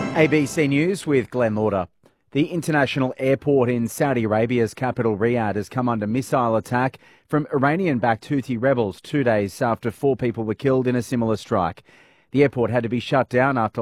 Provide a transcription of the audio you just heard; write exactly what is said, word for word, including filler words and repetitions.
A B C News with Glenn Lauder. The international airport in Saudi Arabia's capital Riyadh has come under missile attack from Iranian-backed Houthi rebels two days after four people were killed in a similar strike. The airport had to be shut down after